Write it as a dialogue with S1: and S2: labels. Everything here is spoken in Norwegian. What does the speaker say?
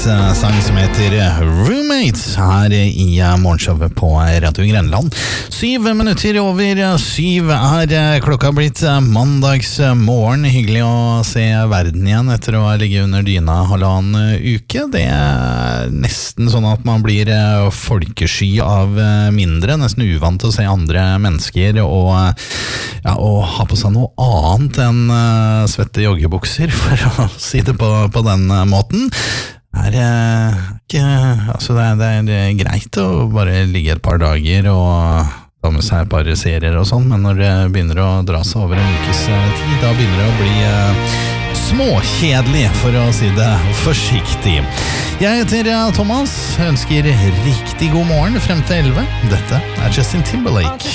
S1: sang som heter Roommates her i morgenshowet på Radio Grenland. 7 minutter over 7 er klokka blitt mandagsmorgen. Hyggelig å se verden igjen etter å ligge under dyna halvannen uke. Det er nesten sånn at man blir folkesky av mindre, nesten uvant til å se andre mennesker og ha på seg noe annet enn svette joggebukser, for å si det på den måten. Det er greit å bare ligge et par dager og ta med seg et par serier og sånn, men når det begynner å dra seg over en ukes tid, da begynner det å bli småkjedelig, for å si det forsiktig. Jeg heter Thomas, ønsker riktig god morgen frem til 11. Dette er Justin Timberlake.